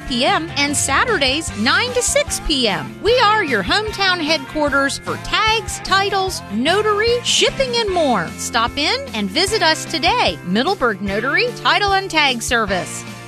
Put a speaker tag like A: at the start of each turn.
A: p.m. and Saturdays 9 to 6 p.m. We are your hometown headquarters for tags, titles, notary, shipping, and more. Stop in and visit us today. Middleburg Notary Title and Tag Service.